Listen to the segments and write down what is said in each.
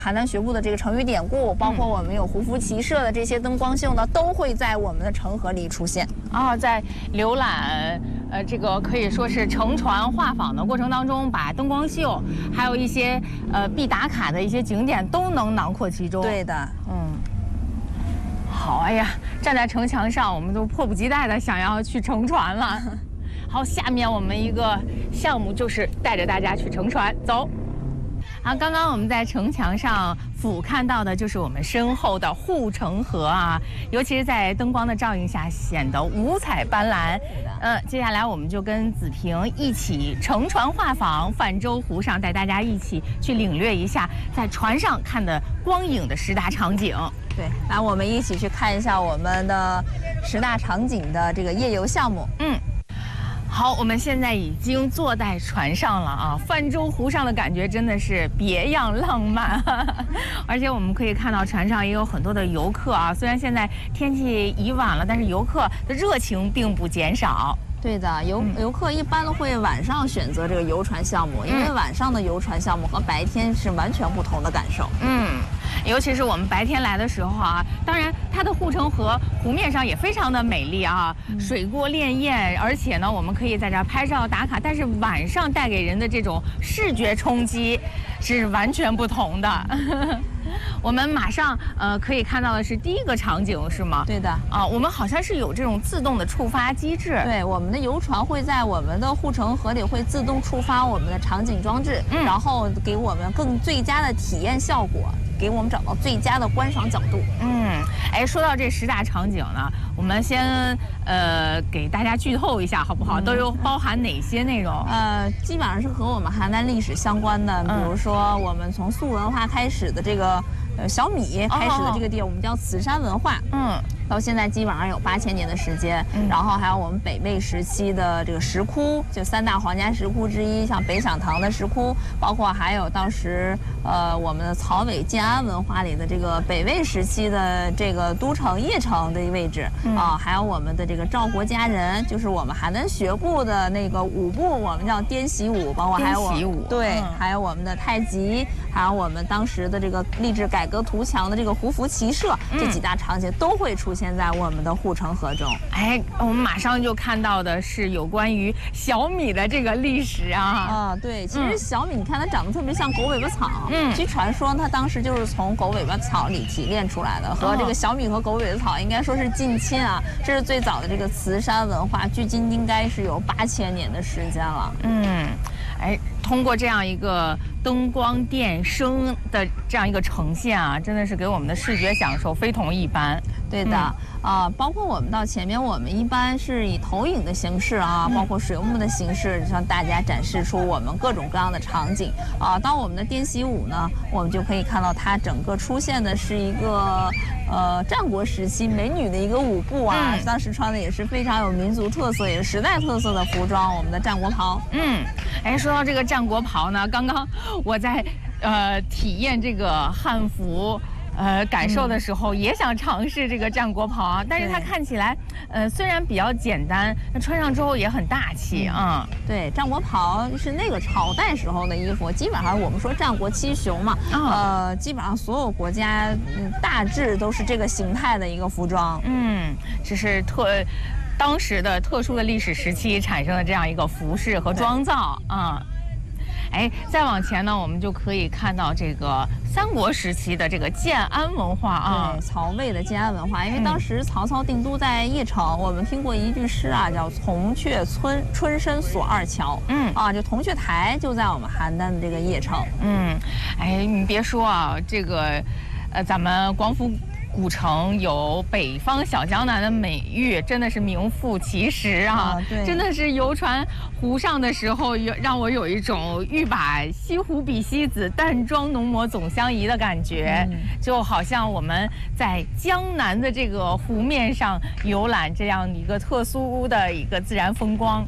邯郸学步的这个成语典故，包括我们有胡服骑射的这些灯光秀呢，都会在我们的城河里出现。 在浏览这个可以说是乘船画舫的过程当中，把灯光秀还有一些必打卡的一些景点都能囊括其中。 对的， 好，哎呀，站在城墙上，我们都迫不及待的想要去乘船了。好，下面我们一个项目就是带着大家去乘船，走。好，刚刚我们在城墙上俯瞰到的就是我们身后的护城河啊，尤其是在灯光的照映下，显得五彩斑斓。接下来我们就跟子平一起乘船画舫，泛舟湖上，带大家一起去领略一下在船上看的光影的10大场景。 对，来，我们一起去看一下我们的10大场景的这个夜游项目。 好，我们现在已经坐在船上了啊，泛舟湖上的感觉真的是别样浪漫，而且我们可以看到船上也有很多的游客啊，虽然现在天气已晚了，但是游客的热情并不减少。 对的，游客一般都会晚上选择这个游船项目，因为晚上的游船项目和白天是完全不同的感受。 尤其是我们白天来的时候啊，当然它的护城河湖面上也非常的美丽啊，水过潋滟，而且呢，我们可以在这儿拍照打卡。但是晚上带给人的这种视觉冲击是完全不同的。我们马上可以看到的是第一个场景，是吗？ 对的我们好像是有这种自动的触发机制。 对，我们的游船会在我们的护城河里会自动触发我们的场景装置，然后给我们更最佳的体验效果，给我们找到最佳的观赏角度。 说到这10大场景呢，我们先给大家剧透一下好不好？都有包含哪些内容？ 基本上是和我们邯郸历史相关的，比如说我们从宋文化开始的这个小米开始的这个地儿，我们叫慈山文化。到现在基本上有8000年的时间，然后还有我们北魏时期的这个石窟，就3大皇家石窟之一，像北响堂的石窟，包括还有当时我们的曹魏建安文化里的这个北魏时期的这个都城邺城的位置还有我们的这个赵国佳人，就是我们邯郸学步的那个舞步，我们叫滇习舞，包括还有还有我们的太极，还有我们当时的这个励志改革图强的这个胡服骑射，这几大场景都会出现在我们的护城河中。 我们马上就看到的是有关于小米的这个历史啊。 对，其实小米你看它长得特别像狗尾巴草，据传说它当时就是从狗尾巴草里提炼出来的，和这个小米和狗尾巴草应该说是近亲啊。这是最早的这个慈山文化，距今应该是有8000年的时间了。 通过这样一个灯光电声的这样一个呈现啊，真的是给我们的视觉享受非同一般。 对的，包括我们到前面，我们一般是以投影的形式包括水幕的形式，向大家展示出我们各种各样的场景到我们的滇习舞呢，我们就可以看到它整个出现的是一个战国时期美女的一个舞步当时穿的也是非常有民族特色，也是时代特色的服装，我们的战国袍。 说到这个战国袍呢，刚刚我在体验这个汉服感受的时候，也想尝试这个战国袍但是它看起来虽然比较简单，那穿上之后也很大气对，战国袍是那个朝代时候的衣服，基本上我们说战国七雄嘛基本上所有国家大致都是这个形态的一个服装。这是当时的特殊的历史时期产生的这样一个服饰和妆造再往前呢，我们就可以看到这个三国时期的这个建安文化对，曹魏的建安文化，因为当时曹操定都在邺城，我们听过一句诗叫铜雀春深锁二乔就铜雀台就在我们邯郸的这个邺城。 你别说这个咱们广府古城有北方小江南的美誉，真的是名副其实对， 真的是游船湖上的时候，让我有一种欲把西湖比西子，淡妆浓抹总相宜的感觉，就好像我们在江南的这个湖面上游览这样一个特殊的一个自然风光。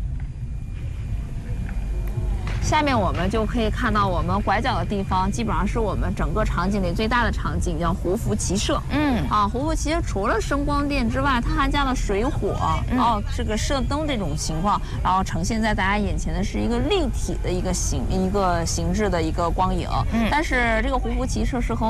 下面我们就可以看到我们拐角的地方，基本上是我们整个场景里最大的场景，叫胡服骑射。胡服骑射除了声光电之外，它还加了水火，这个射灯这种情况，然后呈现在大家眼前的是一个立体的一个形制的一个光影。但是这个胡服骑射是和